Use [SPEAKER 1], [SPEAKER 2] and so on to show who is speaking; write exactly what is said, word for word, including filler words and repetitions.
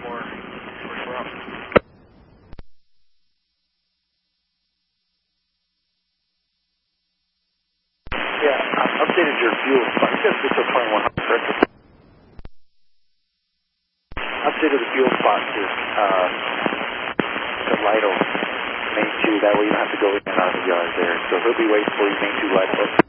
[SPEAKER 1] Yeah, I've updated your fuel spot. You guys get to twenty-one hundred, correct? Updated the fuel spot to, uh, to Lido, main two. That way you don't have to go in and out of the yard there. So he'll be waiting for you, main two Lido.